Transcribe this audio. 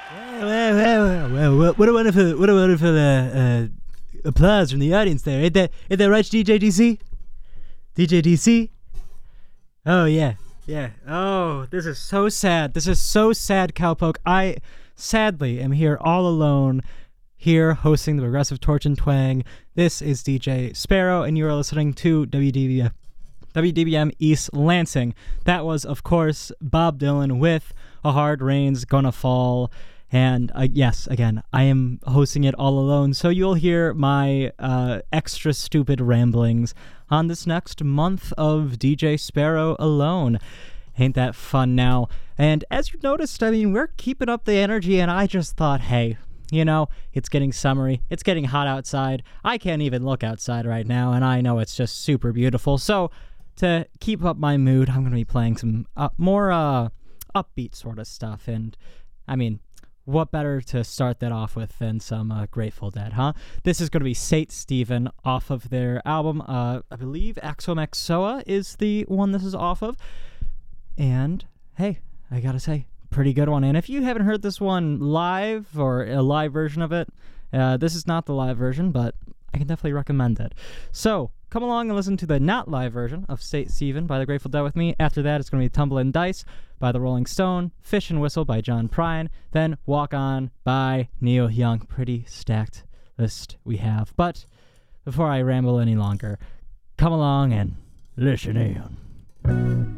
Well, what a wonderful applause from the audience there. Ain't that right, DJ DC? DJ DC? Oh, yeah. Oh, this is so sad. This is so sad, Cowpoke. I, sadly, am here all alone, here hosting the Progressive Torch and Twang. This is DJ Sparrow, and you are listening to WDBM East Lansing. That was, of course, Bob Dylan with A Hard Rain's Gonna Fall. And yes, again, I am hosting it all alone, so you'll hear my extra stupid ramblings on this next month of DJ Sparrow alone. Ain't that fun now? And as you noticed, I mean, we're keeping up the energy, and I just thought, hey, you know, it's getting summery, it's getting hot outside. I can't even look outside right now, and I know it's just super beautiful. So to keep up my mood, I'm going to be playing some more upbeat sort of stuff. And I mean, what better to start that off with than some Grateful Dead, huh? This is going to be Saint Stephen off of their album. I believe Axomaxoa is the one this is off of. And hey, I gotta say, pretty good one. And if you haven't heard this one live, or a live version of it, this is not the live version, but I can definitely recommend it. So come along and listen to the not live version of Saint Stephen by the Grateful Dead with me. After that, it's going to be Tumblin' Dice by the Rolling Stone, Fish and Whistle by John Prine, then Walk On by Neil Young. Pretty stacked list we have. But before I ramble any longer, come along and listen in.